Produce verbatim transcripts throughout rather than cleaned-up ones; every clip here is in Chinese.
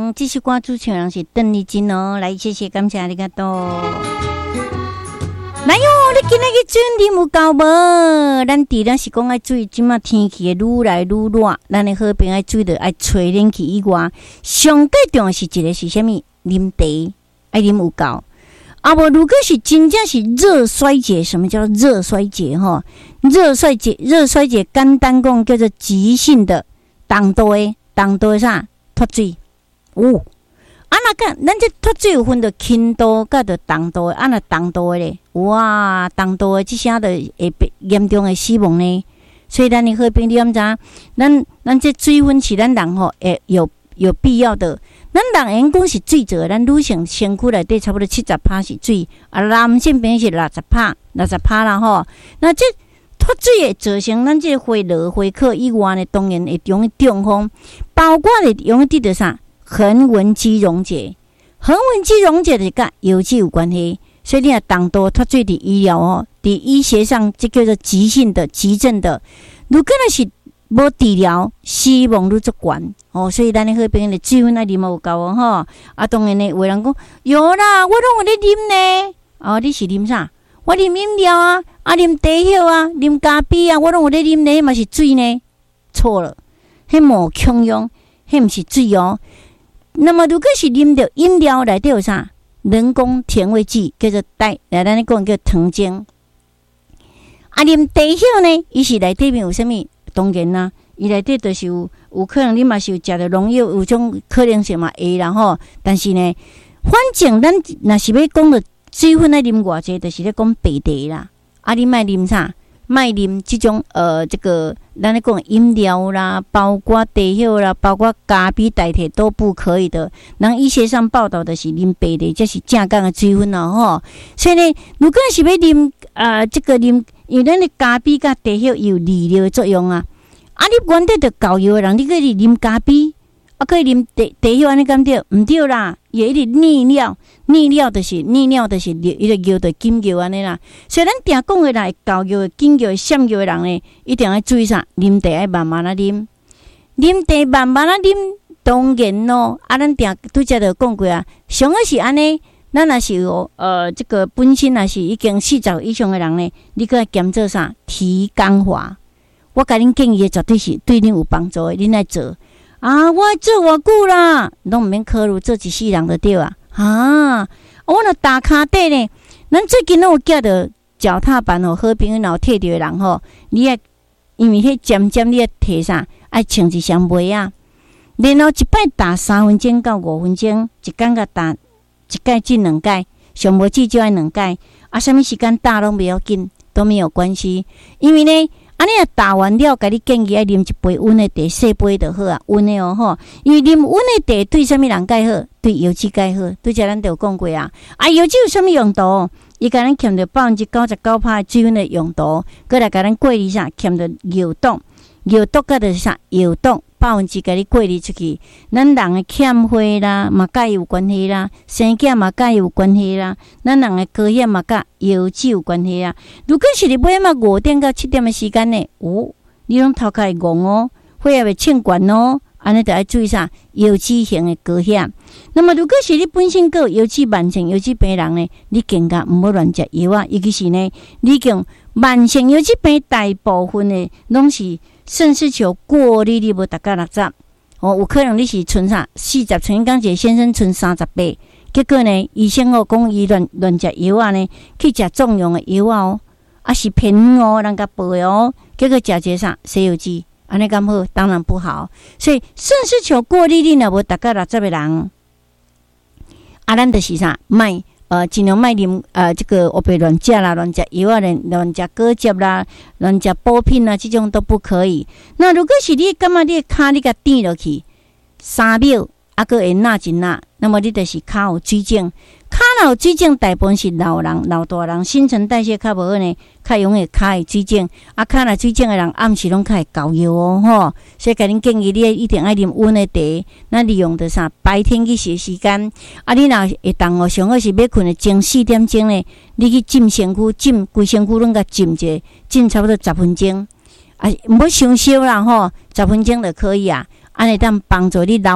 听这首歌主唱人是邓丽君哦，来谢谢感谢ありがとう。来哟，你今仔日水啉有够无？咱除了是讲爱水，即马天气愈来愈热，咱的好朋友水着爱吹冷气以外，上最重要是一个是啥物？啉茶，爱啉有够。啊无，如果是真正是热衰竭，什么叫热衰竭？吼，热衰竭，热衰竭，简单讲叫做急性的冻多的，冻多的啥？脱水。哦，啊那个，咱这脱水有分着轻度甲着重度的，啊那重度的咧，哇，重度的即些着会严重的死亡呢。所以咱的好朋友，你敢知？咱咱这水分是咱人吼，会有有必要的。咱人员讲是水做，咱女性身躯内底差不多七十趴是水，啊，男性平是六十趴，六十趴啦吼。那这脱水会造成咱这回落回课以外呢，当然会容易中风，包括会容易得到啥横纹肌溶解。横纹肌溶解的甲油脂有关系，所以你若重度脱水伫医疗哦，伫医学上这叫做急性的、急症的。如果若是无治疗，死亡率足悬哦，所以咱的好朋友的水分爱啉有够哦吼。啊，当然呢，有人讲有啦，我拢有咧啉呢。哦，你是啉啥？我啉饮料啊，啊啉茶叶啊，啉咖啡啊，我拢有咧啉呢，嘛是水呢？错了，迄无强用，迄毋是水哦。那么如果是啉着饮料内底有啥？人工甜味剂叫做代，来咱咧讲叫糖精。啊，啉茶叶呢，伊是内底面有啥物？当然啦，伊内底就是有有可能你嘛是有食着农药，有种可能性嘛会啦吼。但是呢，反正咱若是要讲着水分来啉偌济，就是咧讲白茶啦。啊，你莫啉啥？莫啉即种呃，这个咱咧讲饮料啦，包括茶叶啦，包括咖啡代替都不可以的。人医学上报道的是啉白茶，这是正港的水分哦吼。所以呢，如果是要啉呃，这个啉。因为咱的咖啡甲茶叶有利尿的作用啊，啊，你原底着高油的人，你可以啉咖啡，啊，可以啉茶茶叶，安尼敢对？毋对啦，伊一直利尿，利尿就是利尿就是伊个尿着紧尿安尼啦。所以咱定讲的啦，高油的、紧尿的、闪尿的人呢，一定要注意啥？啉茶要慢慢啊啉，啉茶慢慢啊啉，当然咯。啊，咱定拄则着讲过啊，上好是安尼。咱若是有呃，这个本身若是已经四十以上的人呢，你搁兼做啥？提肛化。我甲恁建议的绝对是对恁有帮助的，恁来做啊！我做偌久啦，拢毋免考虑做一世人就对啊！啊，我若打骹底呢，咱最近拢有叫着脚踏板哦，好朋友若有摕着的人吼，你爱因为迄渐渐你爱摕啥？爱穿一双袜啊，然后一摆打三分钟到五分钟，一工甲打。一盖至两盖，上无至就爱两盖。啊，什么时间打拢不要紧，都没有关系。因为呢，安尼啊打完了，甲你建议爱啉一杯温的茶，细杯就好啊，温的哦吼。因为啉温的茶对什么人介好？对油脂介好。对遮咱就有讲过啊。啊，油脂有什么用途？伊甲咱欠着百分之九十九趴水分的用途，过来甲咱过滤啥？欠着药毒，药毒甲着啥？药毒。百分之甲你过滤出去，咱人的欠血啦，嘛甲伊有关系啦；生囝嘛甲伊有关系啦。咱人的高血嘛甲油脂有关系啊。如果是你买嘛五点到七点的时间呢，哦，你拢头壳会戆哦，血液会称悬哦，安尼就要注意啥？油脂型的高血。那么如果是你本身个油脂慢性油脂病人呢，你更加毋好乱食药啊。尤其是呢，你讲慢性油脂病大部分的拢是。肾丝球过滤率无达到六十，哦，有可能你是剩啥四十，像刚一个先生剩三十八，结果呢，医生哦讲伊乱乱食药啊呢，去食壮阳的药啊哦，啊是骗哦，人家报的哦，结果食一个啥西油脂，安尼敢好？当然不好。所以肾丝球过滤率若无达到六十的人，啊，咱就是啥卖。呃，尽量卖啉呃，这个黑白乱食啦，乱食药啊，乱乱食果汁啦，乱食补品啦，这种都不可以。那如果是你感觉你的骹你甲点落去三秒，啊，个会纳一纳，那么你就是骹有水肿。骹若有水肿，大部分是老人、老大人新陈代谢较无好呢，较容易骹会水肿。啊，骹若水肿的人暗时拢较会高药哦，吼。所以，甲恁建议你一定爱啉温的茶。那利用着啥？白天去洗时间。啊，你若会当哦，上好是要困的前四点钟呢，你去浸身躯，浸规身躯拢甲浸者，浸差不多十分钟。啊，毋好伤烧啦吼，十分钟就可以啊。安尼当帮助你老。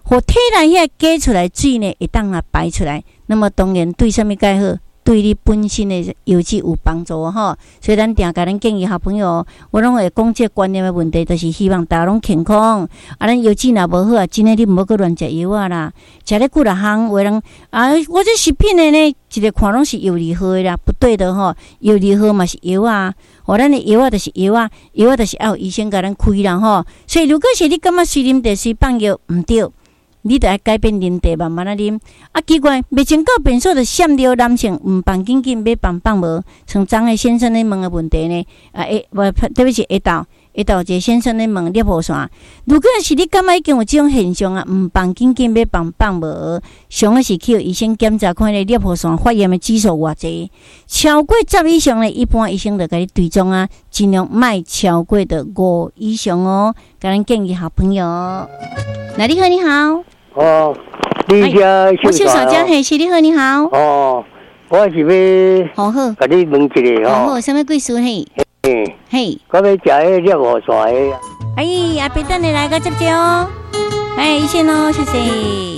互体内遐加出来水呢，会当啊排出来。那么当然对啥物介好？对你本身的油脂有帮助吼，所以咱定甲咱建议好朋友，我拢会讲这观念的问题，就是希望大家拢健康。啊，咱油脂若无好啊，真诶你毋好搁乱食药啊啦，食咧几若项，有人啊，我这食品的呢，一个看拢是药理好的啦，不对的吼，药理好嘛是药啊，哦，咱的药啊就是药啊，药啊就是要有医生甲咱开啦吼。所以如果是你感觉水啉茶水放药毋对。你得爱改变啉茶，慢慢啊啉。啊，奇怪，未前到变数就闪着男性毋放紧紧，要放放无。像张个先生咧问个问题呢，啊，诶，无对不起，下道下道一个先生咧问尿布线。如果是你感觉已经有即种现象啊，毋放紧紧，要放放无，上个是去医生检查看你尿布线发炎的指数偌济，超过十以上咧，一般医生就甲你追踪啊，尽量莫超过的五以上哦。甲咱建议好朋友，那你好，你好。 哦，你家我小小姐嘿，是你好，你好。 哦，我是要好好， 甲你问一个好好，什么贵事嘿？ 嘿， 嘿， 我要食迄热河线的。 哎，阿伯等你来个接接哦。哎，一线哦，谢谢。